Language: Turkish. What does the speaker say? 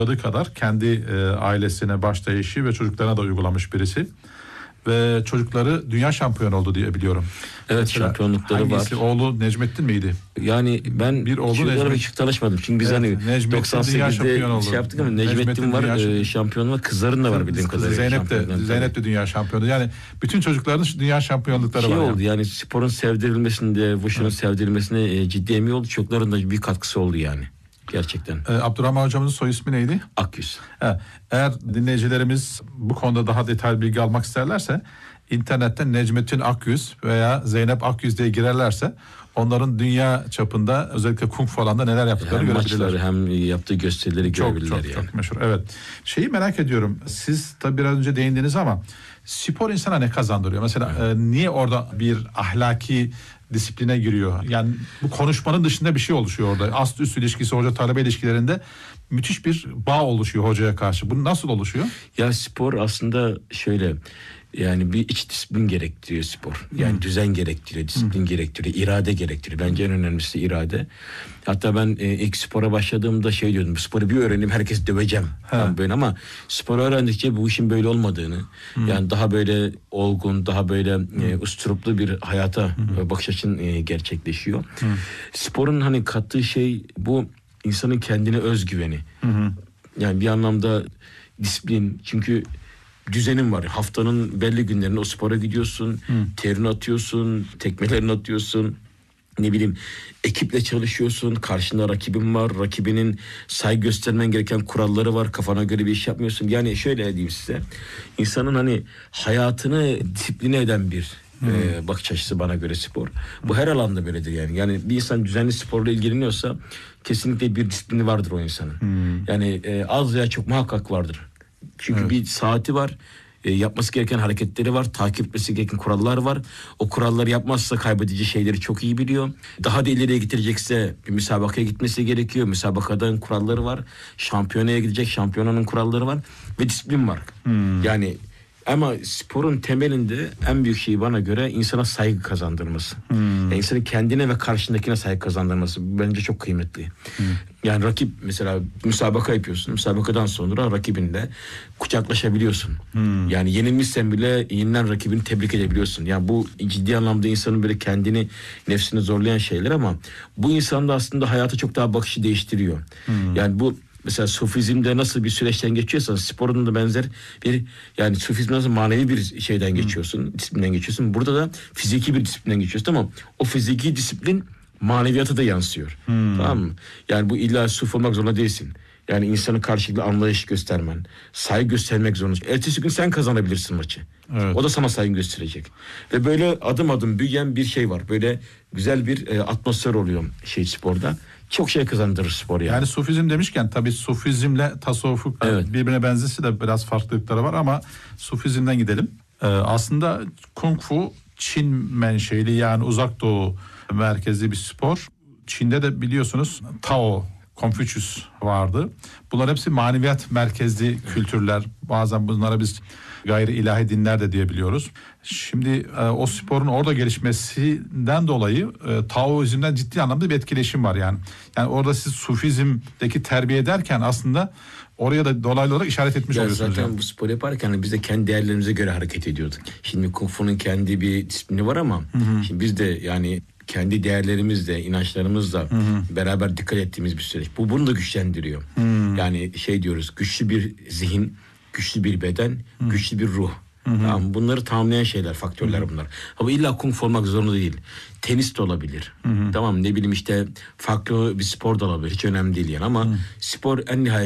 kadar kendi ailesine, başta eşi ve çocuklarına da uygulamış birisi. Ve çocukları dünya şampiyonu oldu diye biliyorum. Evet, mesela şampiyonlukları hangisi, var. oğlu Necmettin miydi? Yani ben Bir oğlu çocuklara hiç tanışmadım. Çünkü biz Evet, hani Necmettin dünya şampiyonu 98'de oldu. şey yaptık ama Necmettin var, şampiyonu var. Kızların da var bildiğim kadarıyla. Zeynep de dünya şampiyonu. Yani bütün çocukların dünya şampiyonlukları şey var. oldu yani sporun sevdirilmesinde, Wushu'nun sevdirilmesine ciddi emeği oldu. Çocukların da bir katkısı oldu yani. Gerçekten. Abdurrahman hocamızın soy ismi neydi? Akyüz. Eğer dinleyicilerimiz bu konuda daha detaylı bilgi almak isterlerse internetten Necmettin Akyüz veya Zeynep Akyüz diye girerlerse onların dünya çapında özellikle kung fu alanda neler yaptıklarını hem görebilirler. Maçları, hem yaptığı gösterileri görebilirler yani. Çok meşhur. Evet. Şeyi merak ediyorum. Siz tabii biraz önce değindiniz ama spor insana ne kazandırıyor? Mesela niye orada bir ahlaki disipline giriyor? Yani bu konuşmanın dışında bir şey oluşuyor orada. Ast üst ilişkisi, hoca talebe ilişkilerinde müthiş bir bağ oluşuyor hocaya karşı. Bu nasıl oluşuyor? Ya spor aslında şöyle, yani bir iç disiplin gerektiriyor spor. Yani düzen gerektiriyor, disiplin gerektiriyor, irade gerektiriyor. Bence en önemlisi irade. Hatta ben ilk spora başladığımda şey diyordum, sporu bir öğreneyim herkes döveceğim. Yani böyle, ama sporu öğrendikçe bu işin böyle olmadığını, yani daha böyle olgun, daha böyle usturuplu bir hayata bakış açın gerçekleşiyor. Sporun hani kattığı şey bu, insanın kendine özgüveni. Yani bir anlamda disiplin, çünkü düzenin var. Haftanın belli günlerinde o spora gidiyorsun, terini atıyorsun, tekmelerini atıyorsun. Ne bileyim, ekiple çalışıyorsun, karşında rakibin var, rakibinin saygı göstermen gereken kuralları var, kafana göre bir iş yapmıyorsun. Yani şöyle diyeyim size, insanın hani hayatını disipline eden bir bakış açısı bana göre spor. Bu her alanda böyledir yani. Yani bir insan düzenli sporla ilgileniyorsa kesinlikle bir disiplini vardır o insanın. Yani az veya çok muhakkak vardır. Çünkü bir saati var, yapması gereken hareketleri var, takip etmesi gereken kurallar var. O kuralları yapmazsa kaybedeceği şeyleri çok iyi biliyor. Daha da ileriye getirecekse bir müsabakaya gitmesi gerekiyor. Müsabakadan kuralları var. Şampiyonaya gidecek, şampiyonanın kuralları var ve disiplin var. Yani ama sporun temelinde en büyük şey bana göre insana saygı kazandırması. Yani insanın kendine ve karşındakine saygı kazandırması bence çok kıymetli. Yani rakip, mesela müsabaka yapıyorsun. Müsabakadan sonra rakibinle kucaklaşabiliyorsun. Yani yenilmişsen bile yenilen rakibini tebrik edebiliyorsun. Yani bu ciddi anlamda insanın böyle kendini, nefsini zorlayan şeyler, ama bu insanın da aslında hayata çok daha bakışı değiştiriyor. Yani bu mesela sufizmde nasıl bir süreçten geçiyorsan sporun da benzer bir, yani sufizm nasıl manevi bir şeyden geçiyorsun, disiplinden geçiyorsun. Burada da fiziki bir disiplinden geçiyorsun, ama o fiziki disiplin maneviyata da yansıyor. Tamam mı? Yani bu illa suf olmak zorunda değilsin. Yani insanı karşılıklı anlayış göstermen, saygı göstermek zorundasın. Ertesi gün sen kazanabilirsin maçı. Evet. O da sana saygı gösterecek. Ve böyle adım adım büyüyen bir şey var. Böyle güzel bir atmosfer oluyor sporda. Çok şey kazandırır spor yani. Yani sufizm demişken tabii sufizmle tasavvufu birbirine benzesi de biraz farklılıkları var, ama sufizmden gidelim. Aslında kung fu Çin menşeli, yani uzak doğu merkezli bir spor. Çin'de de biliyorsunuz Tao, Konfüçyüs vardı. Bunlar hepsi maneviyat merkezli kültürler. Bazen bunlara biz gayri ilahi dinler de diyebiliyoruz. Şimdi o sporun orada gelişmesinden dolayı Taoizm'den ciddi anlamda bir etkileşim var yani. Yani orada siz sufizmdeki terbiye ederken aslında oraya da dolaylı olarak işaret etmiş oluyorsunuz. Zaten yani. Bu spor yaparken biz de kendi değerlerimize göre hareket ediyorduk. Şimdi Kung Fu'nun kendi bir disiplini var, ama şimdi biz de yani kendi değerlerimizle, inançlarımızla beraber dikkat ettiğimiz bir süreç. Bu bunu da güçlendiriyor. Yani diyoruz, güçlü bir zihin, güçlü bir beden, güçlü bir ruh. Tamam, bunları tamamlayan şeyler, faktörler bunlar. Ama illa kung fu olmak zorunda değil. Tenis de olabilir. Tamam, ne bileyim farklı bir spor da olabilir. Hiç önemli değil yani, ama spor en nihayet